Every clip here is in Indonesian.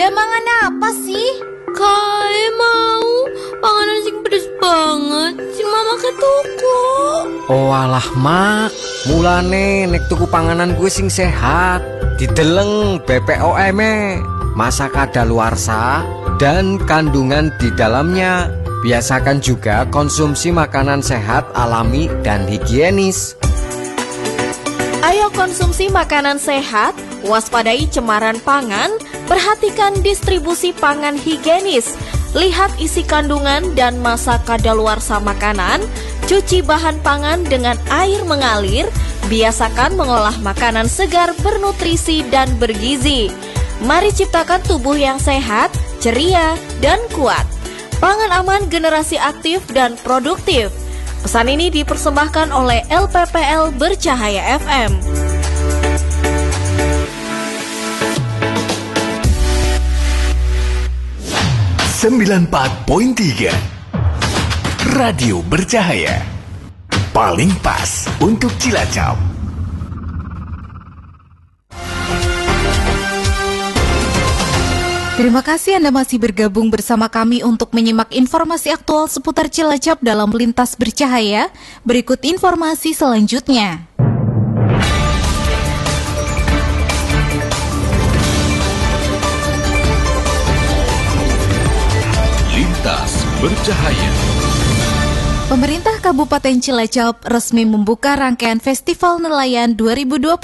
Lah mangan apa sih? Kae mau panganan sing pedes banget, sing mama ke tuku. Oh alah mak, mulane nek tuku panganan gue sing sehat, dideleng BPOM, masa kadaluarsa dan kandungan di dalamnya. Biasakan juga konsumsi makanan sehat, alami dan higienis. Ayo konsumsi makanan sehat, waspadai cemaran pangan, perhatikan distribusi pangan higienis, lihat isi kandungan dan masa kadaluarsa makanan, cuci bahan pangan dengan air mengalir, biasakan mengolah makanan segar bernutrisi dan bergizi. Mari ciptakan tubuh yang sehat, ceria, dan kuat. Pangan aman generasi aktif dan produktif. Pesan ini dipersembahkan oleh LPPL Bercahaya FM. .3 Radio Bercahaya, paling pas untuk Cilacap. Terima kasih Anda masih bergabung bersama kami untuk menyimak informasi aktual seputar Cilacap dalam Lintas Bercahaya. Berikut informasi selanjutnya. Lintas Bercahaya. Pemerintah Kabupaten Cilacap resmi membuka rangkaian Festival Nelayan 2026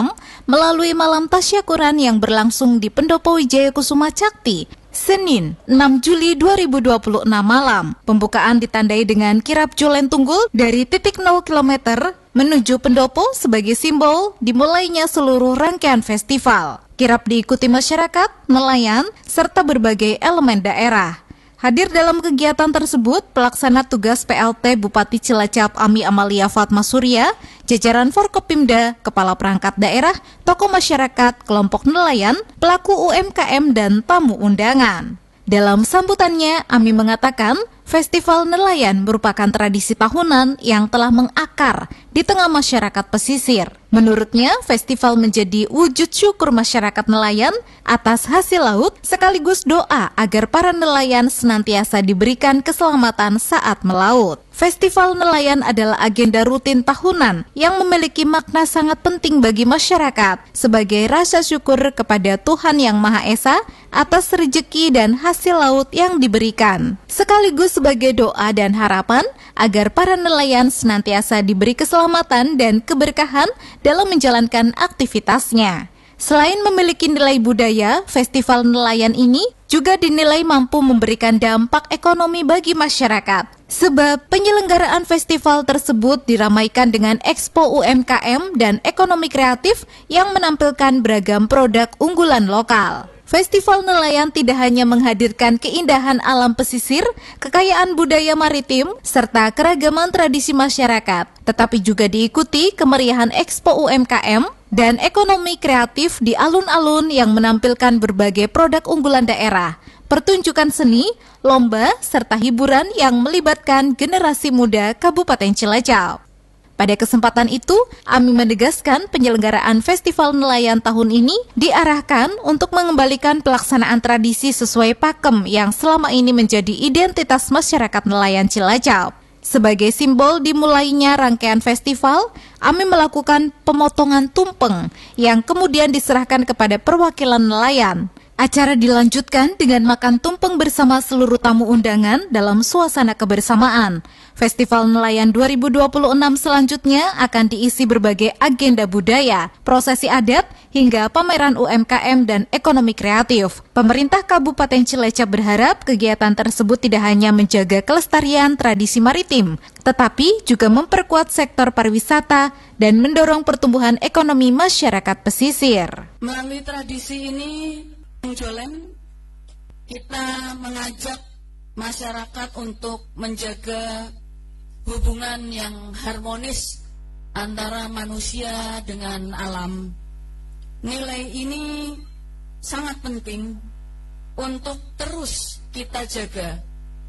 melalui malam tasyakuran yang berlangsung di Pendopo Wijaya Kusuma Cakti, Senin 6 Juli 2026 malam. Pembukaan ditandai dengan kirap Julen Tunggul dari titik 0 km menuju Pendopo sebagai simbol dimulainya seluruh rangkaian festival. Kirap diikuti masyarakat, nelayan, serta berbagai elemen daerah. Hadir dalam kegiatan tersebut, pelaksana tugas PLT Bupati Cilacap Ami Amalia Fatma Surya, jajaran Forkopimda, kepala perangkat daerah, tokoh masyarakat, kelompok nelayan, pelaku UMKM, dan tamu undangan. Dalam sambutannya, Ami mengatakan, Festival Nelayan merupakan tradisi tahunan yang telah mengakar di tengah masyarakat pesisir. Menurutnya, festival menjadi wujud syukur masyarakat nelayan atas hasil laut sekaligus doa agar para nelayan senantiasa diberikan keselamatan saat melaut. Festival Nelayan adalah agenda rutin tahunan yang memiliki makna sangat penting bagi masyarakat sebagai rasa syukur kepada Tuhan Yang Maha Esa atas rezeki dan hasil laut yang diberikan, sekaligus sebagai doa dan harapan agar para nelayan senantiasa diberi keselamatan dan keberkahan dalam menjalankan aktivitasnya. Selain memiliki nilai budaya, festival nelayan ini juga dinilai mampu memberikan dampak ekonomi bagi masyarakat. Sebab penyelenggaraan festival tersebut diramaikan dengan Expo UMKM dan ekonomi kreatif yang menampilkan beragam produk unggulan lokal. Festival nelayan tidak hanya menghadirkan keindahan alam pesisir, kekayaan budaya maritim, serta keragaman tradisi masyarakat, tetapi juga diikuti kemeriahan Expo UMKM dan ekonomi kreatif di alun-alun yang menampilkan berbagai produk unggulan daerah, pertunjukan seni, lomba, serta hiburan yang melibatkan generasi muda Kabupaten Cilacap. Pada kesempatan itu, Ami menegaskan penyelenggaraan Festival Nelayan tahun ini diarahkan untuk mengembalikan pelaksanaan tradisi sesuai pakem yang selama ini menjadi identitas masyarakat nelayan Cilacap. Sebagai simbol dimulainya rangkaian festival, Ami melakukan pemotongan tumpeng yang kemudian diserahkan kepada perwakilan nelayan. Acara dilanjutkan dengan makan tumpeng bersama seluruh tamu undangan dalam suasana kebersamaan. Festival Nelayan 2026 selanjutnya akan diisi berbagai agenda budaya, prosesi adat, hingga pameran UMKM dan ekonomi kreatif. Pemerintah Kabupaten Cilacap berharap kegiatan tersebut tidak hanya menjaga kelestarian tradisi maritim, tetapi juga memperkuat sektor pariwisata dan mendorong pertumbuhan ekonomi masyarakat pesisir. Melalui tradisi ini, Julen, kita mengajak masyarakat untuk menjaga hubungan yang harmonis antara manusia dengan alam. Nilai ini sangat penting untuk terus kita jaga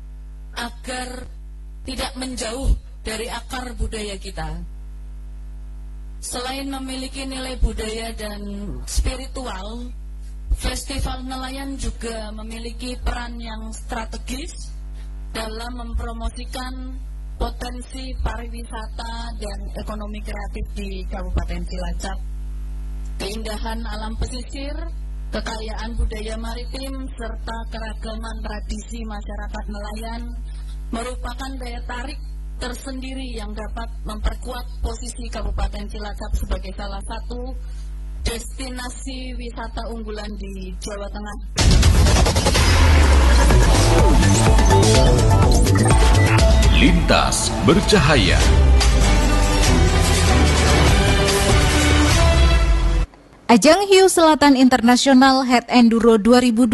agar tidak menjauh dari akar budaya kita. Selain memiliki nilai budaya dan spiritual, Festival Nelayan juga memiliki peran yang strategis dalam mempromosikan potensi pariwisata dan ekonomi kreatif di Kabupaten Cilacap. Keindahan alam pesisir, kekayaan budaya maritim, serta keragaman tradisi masyarakat nelayan merupakan daya tarik tersendiri yang dapat memperkuat posisi Kabupaten Cilacap sebagai salah satu destinasi wisata unggulan di Jawa Tengah. Lintas Bercahaya. Ajang Hiu Selatan International Head Enduro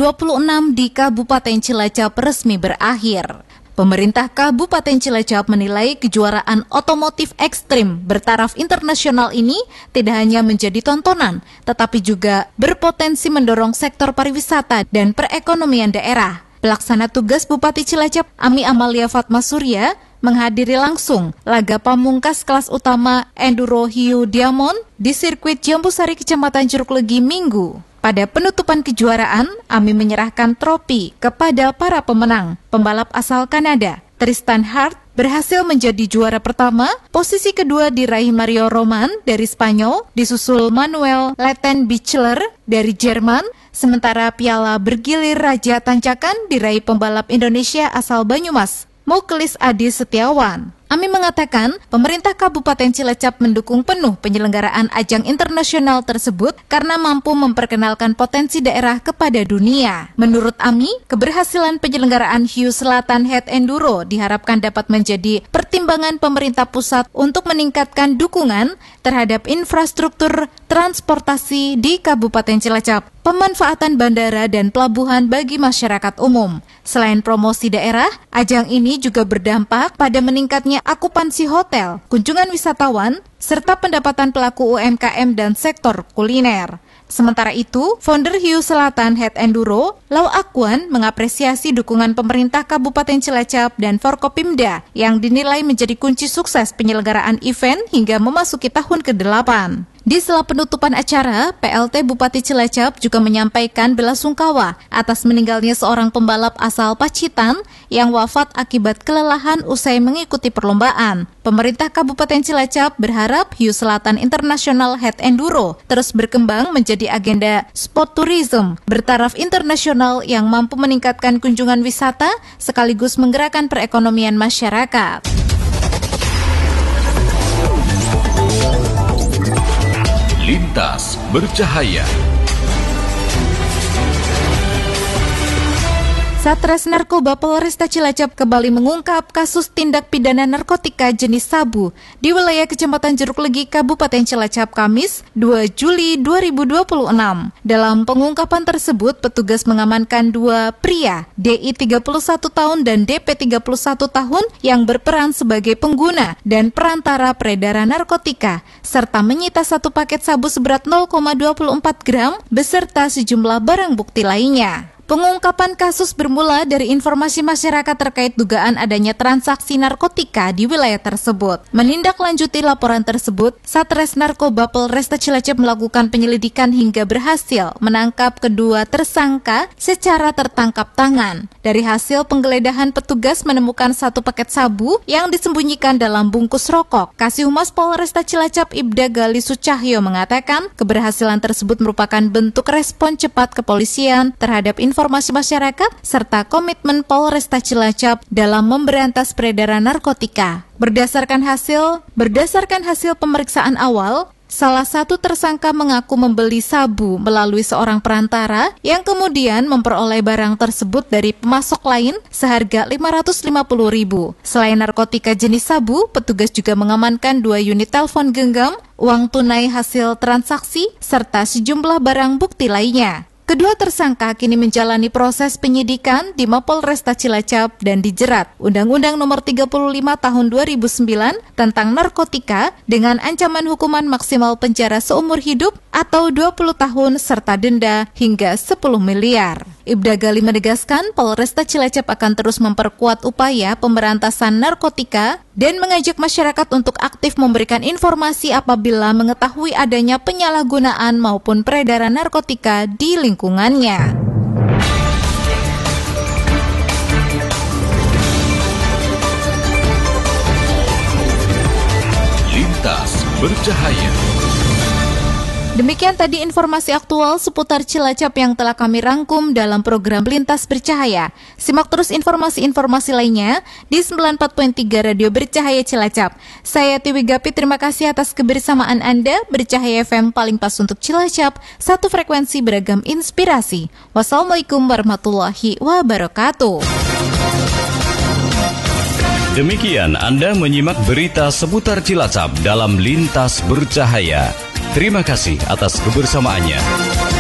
2026 di Kabupaten Cilacap resmi berakhir. Pemerintah Kabupaten Cilacap menilai kejuaraan otomotif ekstrim bertaraf internasional ini tidak hanya menjadi tontonan, tetapi juga berpotensi mendorong sektor pariwisata dan perekonomian daerah. Pelaksana tugas Bupati Cilacap, Ami Amalia Fatma Surya, menghadiri langsung laga pamungkas kelas utama Enduro Hiu Diamond di sirkuit Jambusari Kecamatan Jeruk Legi Minggu. Pada penutupan kejuaraan, Ami menyerahkan trofi kepada para pemenang. Pembalap asal Kanada, Tristan Hart, berhasil menjadi juara pertama. Posisi kedua diraih Mario Roman dari Spanyol, disusul Manuel Lettenbichler dari Jerman. Sementara piala bergilir Raja Tancakan diraih pembalap Indonesia asal Banyumas, Muklis Adi Setiawan. Ami mengatakan, pemerintah Kabupaten Cilacap mendukung penuh penyelenggaraan ajang internasional tersebut karena mampu memperkenalkan potensi daerah kepada dunia. Menurut Ami, keberhasilan penyelenggaraan Hiu Selatan Head Enduro diharapkan dapat menjadi pertimbangan pemerintah pusat untuk meningkatkan dukungan terhadap infrastruktur transportasi di Kabupaten Cilacap, pemanfaatan bandara dan pelabuhan bagi masyarakat umum. Selain promosi daerah, ajang ini juga berdampak pada meningkatnya akupansi hotel, kunjungan wisatawan, serta pendapatan pelaku UMKM dan sektor kuliner. Sementara itu, founder Hiu Selatan Head Enduro, Lau Akwan, mengapresiasi dukungan pemerintah Kabupaten Cilacap dan Forkopimda yang dinilai menjadi kunci sukses penyelenggaraan event hingga memasuki tahun ke-8. Di sela penutupan acara, PLT Bupati Cilacap juga menyampaikan belasungkawa atas meninggalnya seorang pembalap asal Pacitan yang wafat akibat kelelahan usai mengikuti perlombaan. Pemerintah Kabupaten Cilacap berharap Hiu Selatan International Head Enduro terus berkembang menjadi agenda sport tourism bertaraf internasional yang mampu meningkatkan kunjungan wisata sekaligus menggerakkan perekonomian masyarakat. Lintas Bercahaya. Satres Narkoba Polresta Cilacap kembali mengungkap kasus tindak pidana narkotika jenis sabu di wilayah Kecamatan Jeruk Legi, Kabupaten Cilacap, Kamis 2 Juli 2026. Dalam pengungkapan tersebut, petugas mengamankan dua pria, DI 31 tahun dan DP 31 tahun yang berperan sebagai pengguna dan perantara peredaran narkotika, serta menyita satu paket sabu seberat 0,24 gram beserta sejumlah barang bukti lainnya. Pengungkapan kasus bermula dari informasi masyarakat terkait dugaan adanya transaksi narkotika di wilayah tersebut. Menindaklanjuti laporan tersebut, Satres Narkoba Polresta Cilacap melakukan penyelidikan hingga berhasil menangkap kedua tersangka secara tertangkap tangan. Dari hasil penggeledahan, petugas menemukan satu paket sabu yang disembunyikan dalam bungkus rokok. Kasih-Humas Polresta Cilacap Ibda Gali Sucahyo mengatakan keberhasilan tersebut merupakan bentuk respon cepat kepolisian terhadap informasi masyarakat serta komitmen Polresta Cilacap dalam memberantas peredaran narkotika. Berdasarkan hasil pemeriksaan awal, salah satu tersangka mengaku membeli sabu melalui seorang perantara yang kemudian memperoleh barang tersebut dari pemasok lain seharga Rp550.000. Selain narkotika jenis sabu, petugas juga mengamankan 2 unit telepon genggam, uang tunai hasil transaksi, serta sejumlah barang bukti lainnya. Kedua tersangka kini menjalani proses penyidikan di Mapolresta Cilacap dan dijerat Undang-Undang Nomor 35 Tahun 2009 tentang narkotika dengan ancaman hukuman maksimal penjara seumur hidup atau 20 tahun serta denda hingga 10 miliar. Ibda Gali menegaskan Polresta Cilacap akan terus memperkuat upaya pemberantasan narkotika dan mengajak masyarakat untuk aktif memberikan informasi apabila mengetahui adanya penyalahgunaan maupun peredaran narkotika di lingkungannya. Lintas Bercahaya. Demikian tadi informasi aktual seputar Cilacap yang telah kami rangkum dalam program Lintas Bercahaya. Simak terus informasi-informasi lainnya di 94.3 Radio Bercahaya Cilacap. Saya Tiwi Gapi, terima kasih atas kebersamaan Anda. Bercahaya FM paling pas untuk Cilacap, satu frekuensi beragam inspirasi. Wassalamualaikum warahmatullahi wabarakatuh. Demikian Anda menyimak berita seputar Cilacap dalam Lintas Bercahaya. Terima kasih atas kebersamaannya.